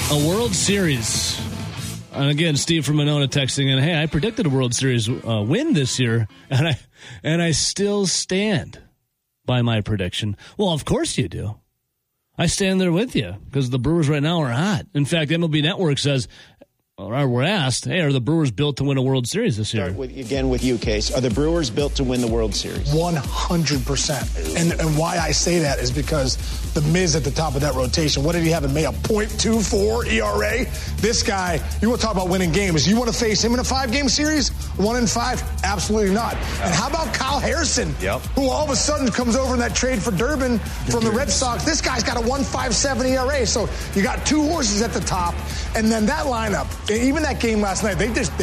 A World Series. And again, Steve from Monona texting in, hey, I predicted a World Series win this year, and I still stand by my prediction. Well, of course you do. I stand there with you because the Brewers right now are hot. In fact, MLB Network says, or we're asked, hey, are the Brewers built to win a World Series this year? Start again with you, Case. Are the Brewers built to win the World Series? 100%. And why I say that is because the Miz at the top of that rotation, what did he have in May? A .24 ERA? This guy, you want to talk about winning games. You want to face him in a 5-game series? 1-5? Absolutely not. And how about Kyle Harrison, who all of a sudden comes over in that trade for Durbin from the Red Sox? This guy's got a 1.57 ERA. So you got two horses at the top. And then that lineup, even that game last night, they just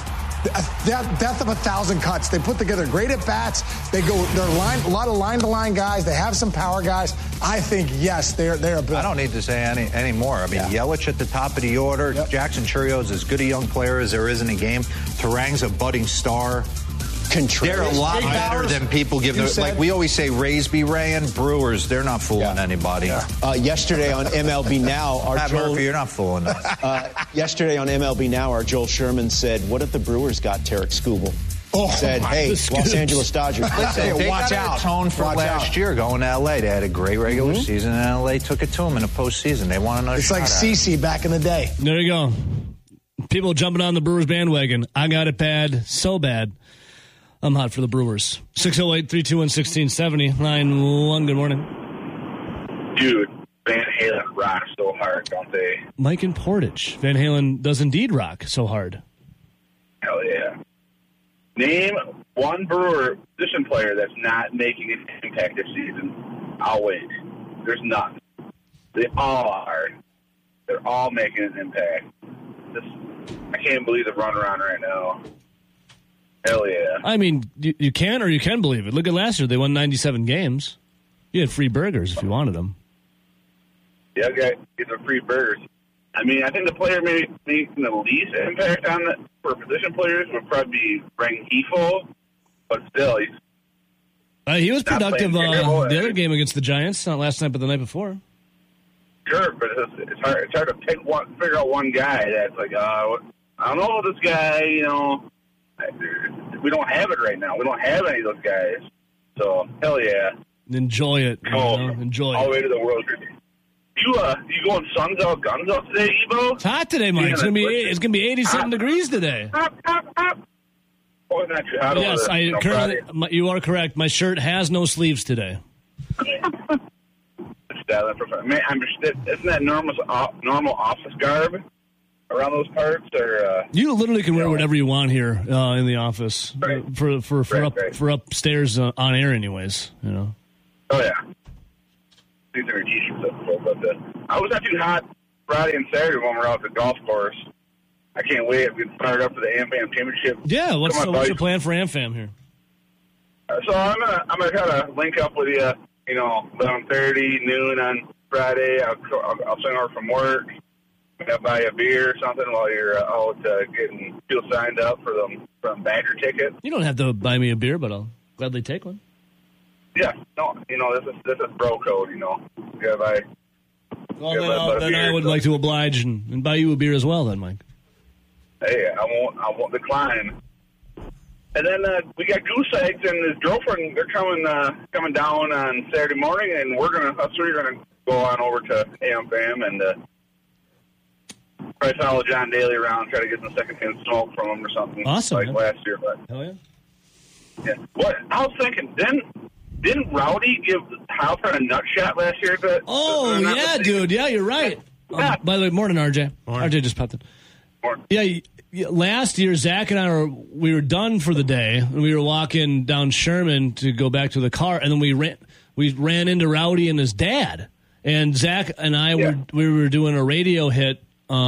death of 1,000 cuts. They put together great at bats. They're a lot of line to line guys. They have some power guys. I think yes, they're built. I don't need to say any more. I mean, Yelich at the top of the order. Yep. Jackson Churrio's as good a young player as there is in a game. Tarang's a budding star. Contreras. They're a lot better than people give them. Like we always say, Rays be raying. Brewers, they're not fooling anybody. Yesterday on MLB Now, Murphy, you're not fooling us. Yesterday on MLB Now, our Joel Sherman said, "What if the Brewers got Tarek Skubal?" Said, "Hey, Los Angeles Dodgers, they watch out." Tone for last year going to L.A. They had a great regular season, and L.A. took it to them in the postseason. They want another. It's like CeCe back in the day. There you go. People jumping on the Brewers bandwagon. I got it bad, so bad. I'm hot for the Brewers. 608-321-1670. Line 1, good morning. Dude, Van Halen rocks so hard, don't they? Mike and Portage. Van Halen does indeed rock so hard. Hell yeah. Name one Brewer position player that's not making an impact this season. I'll wait. There's none. They all are. They're all making an impact. I can't believe the runaround right now. Hell yeah. I mean, you can or you can believe it. Look at last year. They won 97 games. You had free burgers if you wanted them. Yeah, okay. Get the free burgers. I mean, I think the player making the least impact on it for position players would probably be Rengifo, but still, he was productive the other game against the Giants, not last night, but the night before. Sure, but it's hard to figure out one guy that's like, I don't know about this guy, you know. We don't have it right now. We don't have any of those guys. So, hell yeah. Enjoy it. Enjoy all it. the way to the World Series. You going suns out, guns out today, Evo? It's hot today, Mike. It's gonna be 87 degrees today. Not too hot. Yes, you are correct. My shirt has no sleeves today. Man, isn't that normal office garb around those parts? Or you literally can wear whatever you want here in the office for upstairs on air, anyways. You know. Oh yeah. These are t-shirts up before, but I was not too hot Friday and Saturday when we're out at the golf course. I can't wait. I'm getting fired up for the AmFam Championship. Yeah, what's your plan for AmFam here? So I'm gonna kind of link up with you. 11:30 noon on Friday. I'll swing over from work. I'll buy you a beer or something while you're out getting signed up for them from Badger tickets. You don't have to buy me a beer, but I'll gladly take one. Yeah, no, this is bro code. Yeah, buy. Well, then I would like to oblige and buy you a beer as well, then, Mike. Hey, I won't decline. And then we got Goose Eggs and his girlfriend. They're coming down on Saturday morning, and us three are gonna go on over to AmFam and probably follow John Daly around, try to get some secondhand smoke from him or something. Awesome, like last year. But hell yeah. Yeah. What I was thinking, didn't Rowdy give Halpern a nut shot last year? Yeah, dude. Yeah, you're right. By the way, morning, RJ. Morning. RJ just popped in. Morning. Yeah, last year, Zach and I were done for the day, and we were walking down Sherman to go back to the car, and then we ran into Rowdy and his dad. And Zach and I were doing a radio hit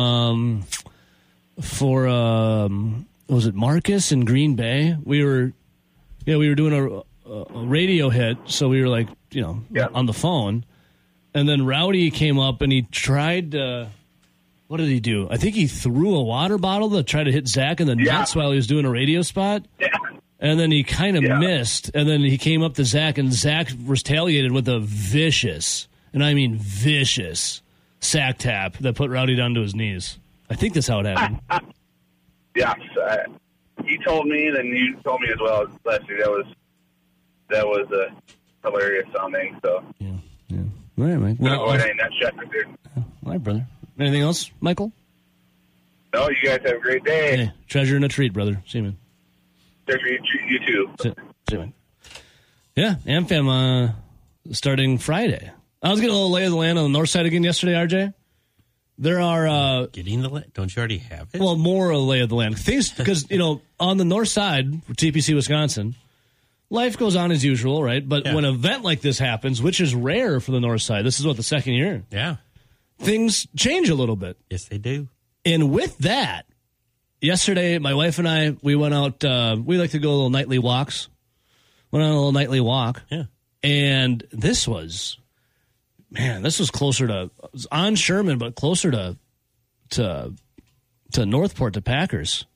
for was it Marcus in Green Bay? We were doing a radio hit, so we were like, on the phone, and then Rowdy came up and he tried. What did he do? I think he threw a water bottle to try to hit Zach in the nuts while he was doing a radio spot. Yeah. And then he kind of missed. And then he came up to Zach, and Zach retaliated with a vicious, and I mean vicious, sack tap that put Rowdy down to his knees. I think that's how it happened. Yes. He told me, then you told me as well last year. That was hilarious sounding. So. Yeah. All right, Mike. Well, that shepherd, dude. All right, brother. Anything else, Michael? No, you guys have a great day. Hey, treasure and a treat, brother. See you, man. Treasure, you too. See you, man. Yeah, AmFam starting Friday. I was getting a little lay of the land on the north side again yesterday, RJ. There are... Getting the land? Don't you already have it? Well, more of a lay of the land. Things, because, on the north side, TPC, Wisconsin, life goes on as usual, right? But when an event like this happens, which is rare for the north side, this is the second year. Yeah. Things change a little bit. Yes, they do. And with that, yesterday, my wife and I, we went out, we like to go little nightly walks. Went on a little nightly walk. Yeah. And this was closer to, it was on Sherman, but closer to Northport, to Packers.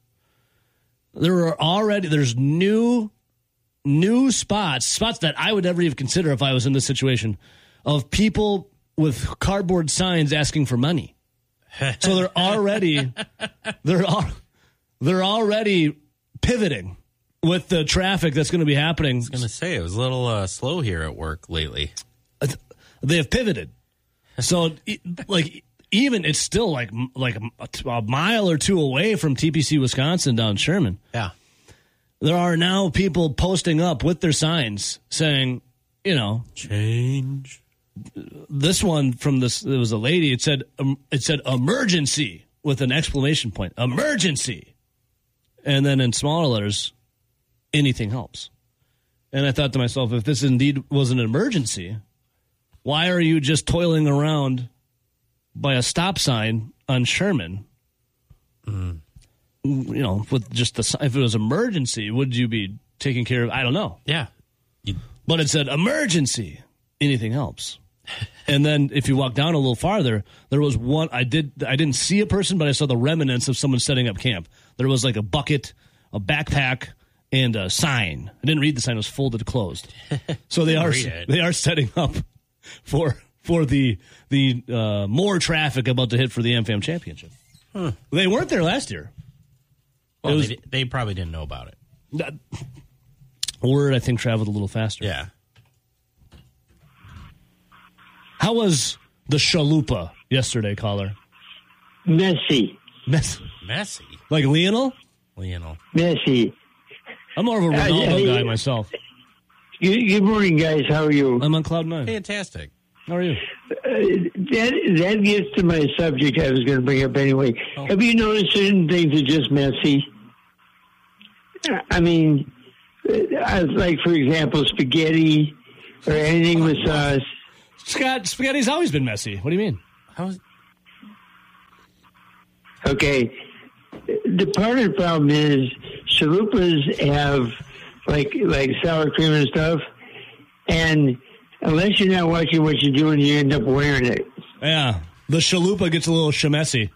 There's new spots that I would never even consider if I was in this situation, of people with cardboard signs asking for money. So they're already pivoting with the traffic that's going to be happening. I was going to say, it was a little slow here at work lately. They have pivoted. So, even it's still like a mile or two away from TPC, Wisconsin, down Sherman. Yeah. There are now people posting up with their signs saying, change. This one from this, it was a lady. It said emergency with an exclamation point. Emergency. And then in smaller letters, anything helps. And I thought to myself, if this indeed was an emergency, why are you just toiling around by a stop sign on Sherman? With just if it was emergency, would you be taking care of? I don't know. Yeah. But it said emergency. Anything helps. And then if you walk down a little farther, there was one. I didn't see a person, but I saw the remnants of someone setting up camp. There was like a bucket, a backpack, and a sign. I didn't read the sign; it was folded closed. So they are setting up for the more traffic about to hit for the AmFam Championship. They weren't there last year. Well, they probably didn't know about it. Word, I think, traveled a little faster. Yeah. How was the chalupa yesterday, caller? Messy. Messy? Like Lionel? Messy. I'm more of a Ronaldo guy myself. Good morning, guys. How are you? I'm on cloud nine. Fantastic. How are you? That gets to my subject I was going to bring up anyway. Oh. Have you noticed certain things are just messy? I mean, like, for example, spaghetti or anything with sauce. Scott, spaghetti's always been messy. What do you mean? Okay. The part of the problem is chalupas have like sour cream and stuff, and unless you're not watching what you're doing, you end up wearing it. Yeah. The chalupa gets a little shamessy,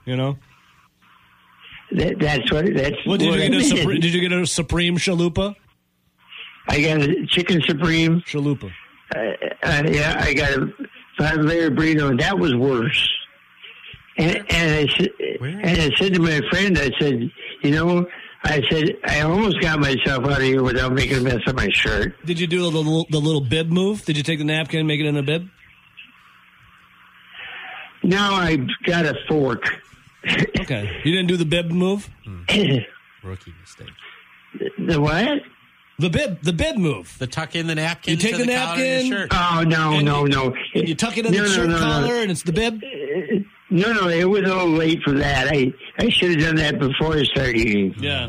That's what did you get a Supreme chalupa? I got a chicken Supreme. Chalupa. Yeah, I got a 5-layer burrito, and that was worse. And I said to my friend, I said, I almost got myself out of here without making a mess of my shirt. Did you do the little bib move? Did you take the napkin and make it in a bib? Now I got a fork. Okay. You didn't do the bib move? Rookie mistake. The what? The bib move. The tuck in the napkin. You take the napkin. Shirt. Oh, no. And you tuck it in the shirt collar, and it's the bib? No, it was a little late for that. I should have done that before I started eating. Yeah.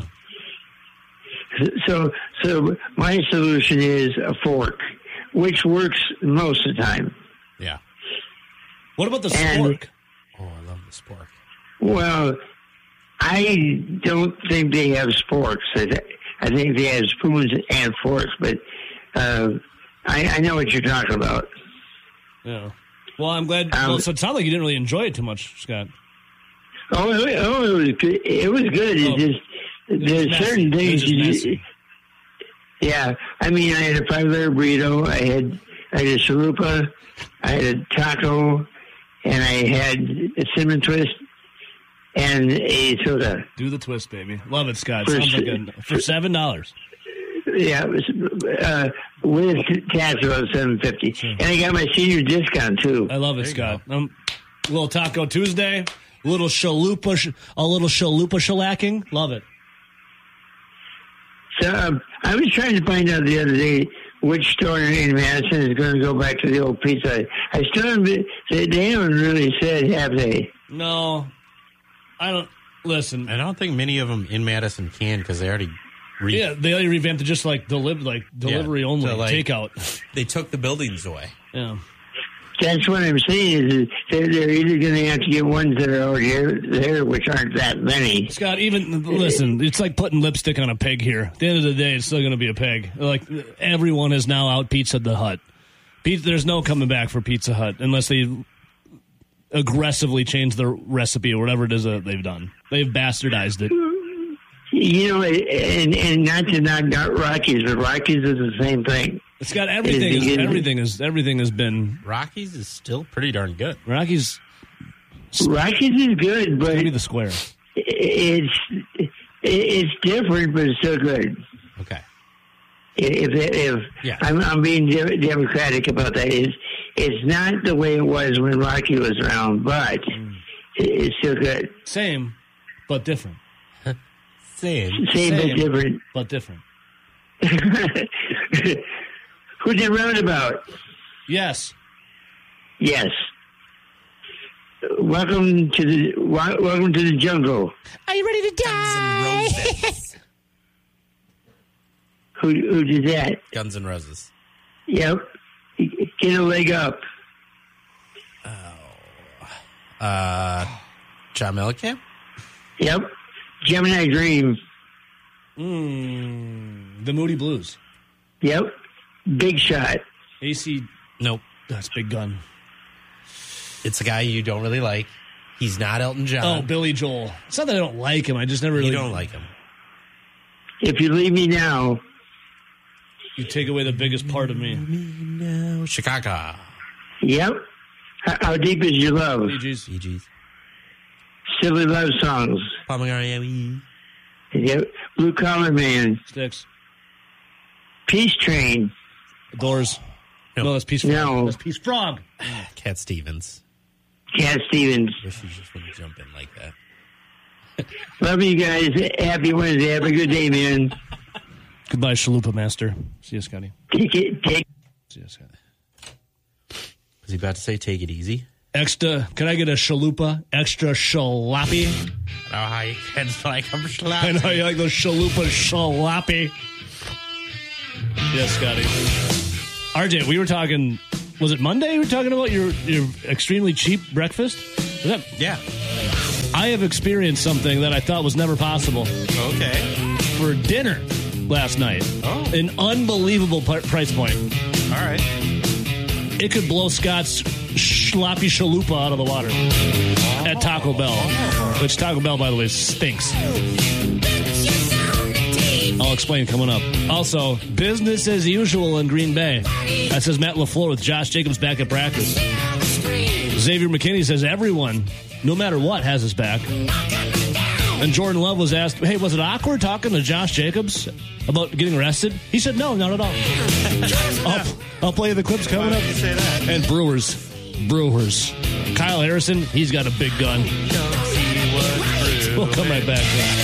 So my solution is a fork, which works most of the time. Yeah. What about the spork? Oh, I love the spork. Well, I don't think they have sporks. I think they have spoons and forks, but I know what you're talking about. Yeah. Well, I'm glad. So it sounded like you didn't really enjoy it too much, Scott. Oh, it was good. It was good. Oh, there's certain things. Yeah, I mean, I had a 5-layer burrito. I had a chalupa. I had a taco, and I had a cinnamon twist and a soda. Do the twist, baby. Love it, Scott. Sounds like for $7. Yeah, with tax about $7.50, and I got my senior discount too. I love it, Scott. A little Taco Tuesday, a little chalupa shellacking. Love it. So I was trying to find out the other day which store in Madison is going to go back to the old pizza. I still haven't. They haven't really said, have they? No, I don't. Listen, I don't think many of them in Madison can because they already. They already revamped it just like delivery only, so takeout. They took the buildings away. Yeah. That's what I'm saying is they're either going to have to get ones that are already there, which aren't that many. Scott, listen, it's like putting lipstick on a pig here. At the end of the day, it's still going to be a pig. Like, everyone is now out Pizza the Hut. There's no coming back for Pizza Hut unless they aggressively change the recipe or whatever it is that they've done. They've bastardized it. You know, and not to knock out Rockies, but Rockies is the same thing. It's got everything. Everything has been. Rockies is still pretty darn good. Rockies is good, but maybe the square. It's different, but it's still good. Okay. If I'm being democratic about that, it's not the way it was when Rocky was around, but it's still good. Same, but different. Same but different. But different. Who's it roundabout? Yes. Yes. Welcome to the jungle. Are you ready to die? Who did that? Guns N' Roses. Yep. Get a leg up. John Mellencamp? Yep. Gemini Dream. The Moody Blues. Yep. Big Shot. AC. Nope. That's Big Gun. It's a guy you don't really like. He's not Elton John. Oh, Billy Joel. It's not that I don't like him. I just never really... You don't like him. If You Leave Me Now. You take away the biggest part of me. No. Chicago. Yep. How Deep Is Your Love? Bee Gees. Silly Love Songs. Yep. Blue Collar Man. Styx. Peace Train. Doors. No, that's Peace Frog. No. That's Peace Frog. Cat Stevens. Cat Stevens. Wish you just wouldn't jump in like that. Love you guys. Happy Wednesday. Have a good day, man. Goodbye, Chalupa Master. See you, Scotty. See you, Scotty. Was he about to say take it easy? Extra, can I get a chalupa? Extra shalappy? I know how you kids like them sloppy. I know you like those chalupa shalappy. Yes, Scotty. RJ, we were talking, was it Monday? We were talking about your extremely cheap breakfast? Yeah. I have experienced something that I thought was never possible. Okay. For dinner last night. Oh. An unbelievable price point. All right. It could blow Scott's sloppy chalupa out of the water at Taco Bell, which Taco Bell, by the way, stinks. I'll explain coming up. Also, business as usual in Green Bay. That says Matt LaFleur with Josh Jacobs back at practice. Xavier McKinney says everyone, no matter what, has his back. And Jordan Love was asked, hey, was it awkward talking to Josh Jacobs about getting arrested? He said, no, not at all. I'll play the clips coming up. And Brewers. Kyle Harrison, he's got a big gun. We'll come right back.